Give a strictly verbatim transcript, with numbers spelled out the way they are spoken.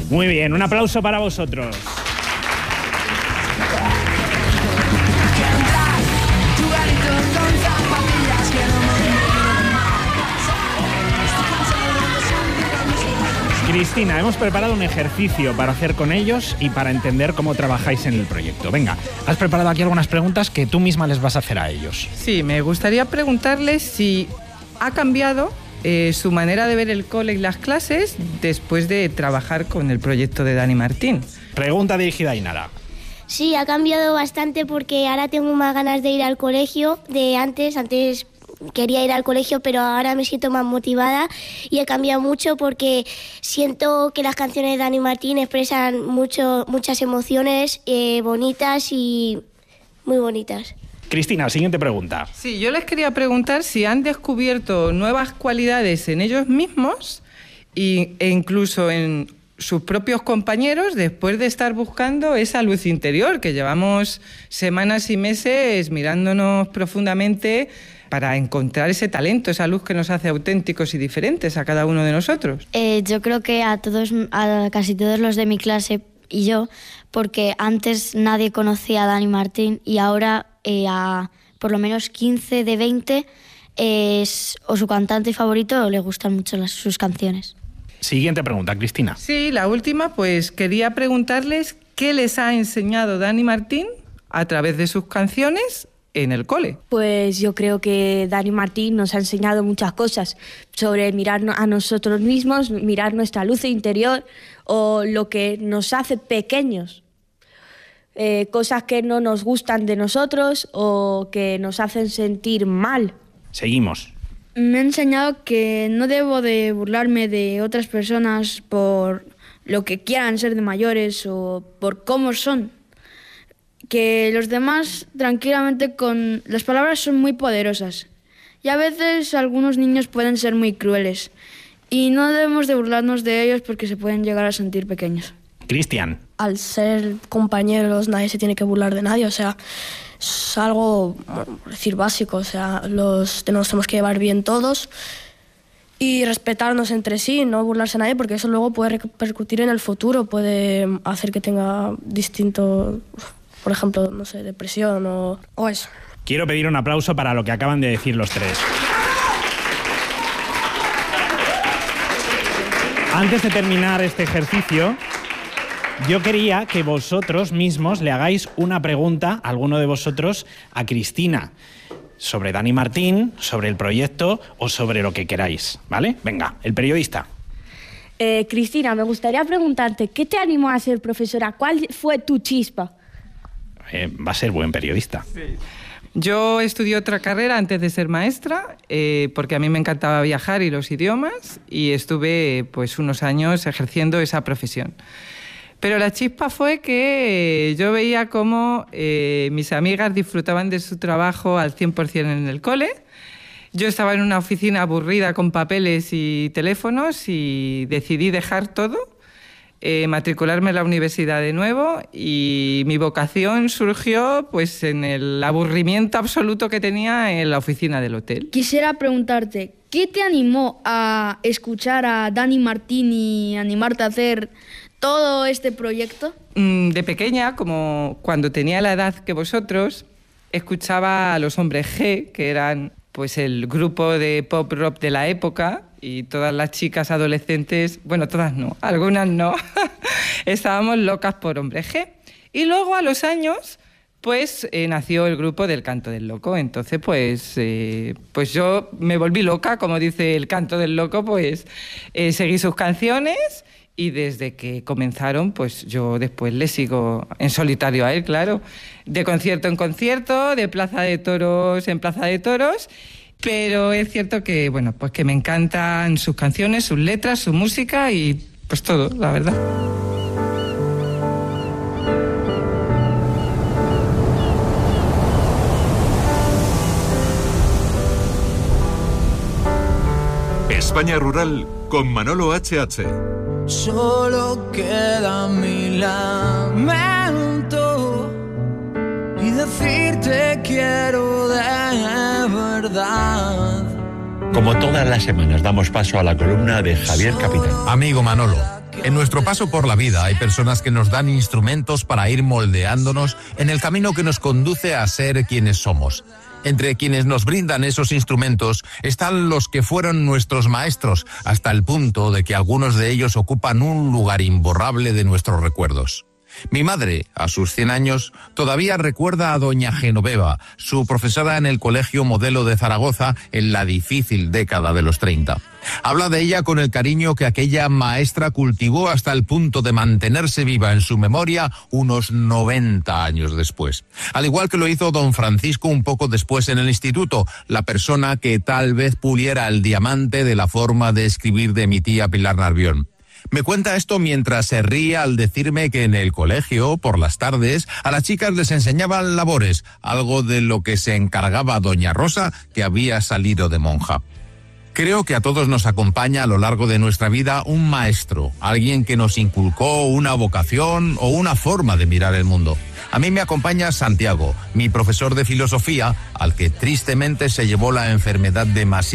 Muy bien, un aplauso para vosotros. Cristina, hemos preparado un ejercicio para hacer con ellos y para entender cómo trabajáis en el proyecto. Venga, has preparado aquí algunas preguntas que tú misma les vas a hacer a ellos. Sí, me gustaría preguntarles si ha cambiado eh, su manera de ver el cole y las clases después de trabajar con el proyecto de Dani Martín. Pregunta dirigida a Ainara. Sí, ha cambiado bastante porque ahora tengo más ganas de ir al colegio de antes. Antes quería ir al colegio, pero ahora me siento más motivada y he cambiado mucho porque siento que las canciones de Dani Martín expresan mucho, muchas emociones eh, bonitas y muy bonitas. Cristina, siguiente pregunta. Sí, yo les quería preguntar si han descubierto nuevas cualidades en ellos mismos y, e incluso en sus propios compañeros después de estar buscando esa luz interior, que llevamos semanas y meses mirándonos profundamente para encontrar ese talento, esa luz que nos hace auténticos y diferentes a cada uno de nosotros. Eh, yo creo que a todos, a casi todos los de mi clase y yo, porque antes nadie conocía a Dani Martín y ahora eh, a por lo menos quince de veinte eh, es o su cantante favorito o le gustan mucho las, sus canciones. Siguiente pregunta, Cristina. Sí, la última, pues quería preguntarles qué les ha enseñado Dani Martín a través de sus canciones en el cole. Pues yo creo que Dani Martín nos ha enseñado muchas cosas sobre mirar a nosotros mismos, mirar nuestra luz interior o lo que nos hace pequeños, eh, cosas que no nos gustan de nosotros o que nos hacen sentir mal. Seguimos. Me ha enseñado que no debo de burlarme de otras personas por lo que quieran ser de mayores o por cómo son. Que los demás tranquilamente con... Las palabras son muy poderosas y a veces algunos niños pueden ser muy crueles y no debemos de burlarnos de ellos porque se pueden llegar a sentir pequeños. Cristian. Al ser compañeros nadie se tiene que burlar de nadie, o sea, es algo, por decir, básico, o sea, los, nos tenemos que llevar bien todos y respetarnos entre sí, no burlarse a nadie porque eso luego puede repercutir en el futuro, puede hacer que tenga distinto... Por ejemplo, no sé, depresión o, o eso. Quiero pedir un aplauso para lo que acaban de decir los tres. Antes de terminar este ejercicio, yo quería que vosotros mismos le hagáis una pregunta, alguno de vosotros, a Cristina, sobre Dani Martín, sobre el proyecto o sobre lo que queráis, ¿vale? Venga, el periodista. Eh, Cristina, me gustaría preguntarte, ¿qué te animó a ser profesora? ¿Cuál fue tu chispa? Eh, va a ser buen periodista. Sí. Yo estudié otra carrera antes de ser maestra, eh, porque a mí me encantaba viajar y los idiomas, y estuve pues unos años ejerciendo esa profesión. Pero la chispa fue que yo veía cómo eh, mis amigas disfrutaban de su trabajo al cien por ciento en el cole. Yo estaba en una oficina aburrida con papeles y teléfonos y decidí dejar todo. Eh, matricularme en la universidad de nuevo y mi vocación surgió pues en el aburrimiento absoluto que tenía en la oficina del hotel. Quisiera preguntarte, ¿qué te animó a escuchar a Dani Martín y animarte a hacer todo este proyecto? Mm, de pequeña, como cuando tenía la edad que vosotros, escuchaba a los Hombres G, que eran pues el grupo de pop rock de la época, y todas las chicas adolescentes, bueno, todas no, algunas no, estábamos locas por Hombres G. Y luego a los años, pues eh, nació el grupo del Canto del Loco. Entonces, pues, eh, pues yo me volví loca, como dice el Canto del Loco, pues eh, seguí sus canciones y desde que comenzaron, pues yo después le sigo en solitario a él, claro, de concierto en concierto, de plaza de toros en plaza de toros. Pero es cierto que, bueno, pues que me encantan sus canciones, sus letras, su música y pues todo, la verdad. España Rural con Manolo H H. Solo queda mi lamento y decirte quiero de verdad. Como todas las semanas damos paso a la columna de Javier Capitán. Amigo Manolo, En nuestro paso por la vida hay personas que nos dan instrumentos para ir moldeándonos en el camino que nos conduce a ser quienes somos. Entre quienes nos brindan esos instrumentos están los que fueron nuestros maestros, hasta el punto de que algunos de ellos ocupan un lugar imborrable de nuestros recuerdos. Mi madre, a sus cien años, todavía recuerda a doña Genoveva, su profesora en el Colegio Modelo de Zaragoza en la difícil década de los treinta. Habla de ella con el cariño que aquella maestra cultivó hasta el punto de mantenerse viva en su memoria unos noventa años después. Al igual que lo hizo don Francisco un poco después en el instituto, la persona que tal vez puliera el diamante de la forma de escribir de mi tía Pilar Narvión. Me cuenta esto mientras se ríe al decirme que en el colegio, por las tardes, a las chicas les enseñaban labores, algo de lo que se encargaba doña Rosa, que había salido de monja. Creo que a todos nos acompaña a lo largo de nuestra vida un maestro, alguien que nos inculcó una vocación o una forma de mirar el mundo. A mí me acompaña Santiago, mi profesor de filosofía, al que tristemente se llevó la enfermedad demasiado